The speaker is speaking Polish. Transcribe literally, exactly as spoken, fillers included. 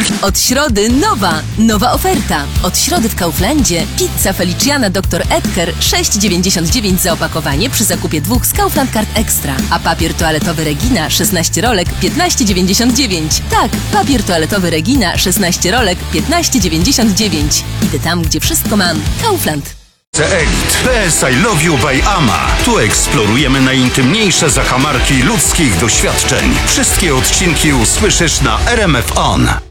Od środy nowa, nowa oferta. Od środy w Kauflandzie pizza Feliciana doktor Edgar sześć dziewięćdziesiąt dziewięć za opakowanie przy zakupie dwóch z Kaufland Card Extra. A papier toaletowy Regina szesnaście rolek piętnaście dziewięćdziesiąt dziewięć. Tak, papier toaletowy Regina szesnaście rolek piętnaście dziewięćdziesiąt dziewięć. Idę tam, gdzie wszystko mam. Kaufland. Elite P S I Love You by Ama. Tu eksplorujemy najintymniejsze zakamarki ludzkich doświadczeń. Wszystkie odcinki usłyszysz na R M F On.